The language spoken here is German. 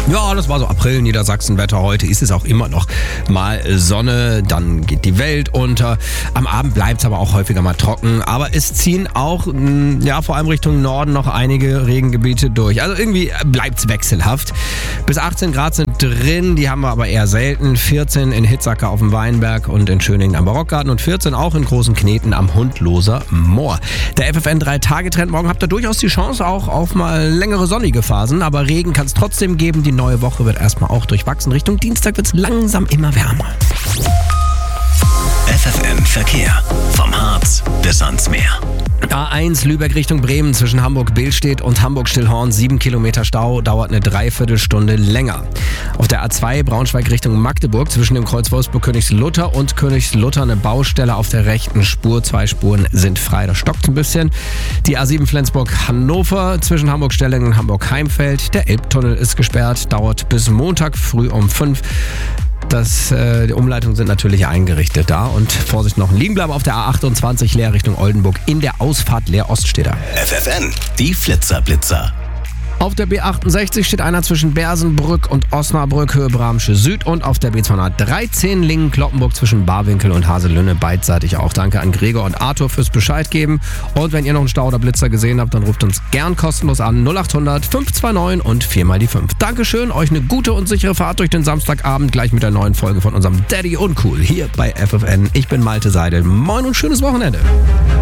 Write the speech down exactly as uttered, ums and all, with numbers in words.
Ja, das war so April, Niedersachsen-Wetter. Heute ist es auch immer noch mal Sonne, dann geht die Welt unter. Am Abend bleibt es aber auch häufiger mal trocken. Aber es ziehen auch, ja, vor allem Richtung Norden noch einige Regengebiete durch. Also irgendwie bleibt es wechselhaft. Bis achtzehn Grad sind drin, die haben wir aber eher selten. vierzehn in Hitzacker auf dem Weinberg und in Schöningen am Barockgarten und vierzehn auch in Großen Kneten am Hundloser Moor. Der F F N drei Tage Trend, morgen habt ihr durchaus die Chance auch auf mal längere sonnige Phasen, aber Regen kann es trotzdem geben. Die neue Woche wird erstmal auch durchwachsen. Richtung Dienstag wird es langsam immer wärmer. F F N Verkehr. Vom Harz bis ans Meer. A eins Lübeck Richtung Bremen zwischen Hamburg-Billstedt und Hamburg-Stillhorn. sieben Kilometer Stau, dauert eine Dreiviertelstunde länger. Auf der A zwei Braunschweig Richtung Magdeburg zwischen dem Kreuz Wolfsburg-Königslutter und Königslutter eine Baustelle auf der rechten Spur. Zwei Spuren sind frei, da stockt ein bisschen. Die A sieben Flensburg-Hannover zwischen Hamburg-Stellingen und Hamburg-Heimfeld. Der Elbtunnel ist gesperrt, dauert bis Montag früh um fünf. Das, äh, die Umleitungen sind natürlich eingerichtet da. Und Vorsicht, noch ein Liegenbleiben auf der A achtundzwanzig leer Richtung Oldenburg. In der Ausfahrt leer Ost steht er. F F N, die Flitzer-Blitzer. Auf der B achtundsechzig steht einer zwischen Bersenbrück und Osnabrück, Höhe Bramsche Süd. Und auf der B zweihundertdreizehn Lingen-Kloppenburg zwischen Barwinkel und Haselünne beidseitig auch. Danke an Gregor und Arthur fürs Bescheid geben. Und wenn ihr noch einen Stau oder Blitzer gesehen habt, dann ruft uns gern kostenlos an null acht hundert fünf zwei neun und vier mal die fünf. Dankeschön, euch eine gute und sichere Fahrt durch den Samstagabend, gleich mit der neuen Folge von unserem Daddy Uncool hier bei F F N. Ich bin Malte Seidel. Moin und schönes Wochenende.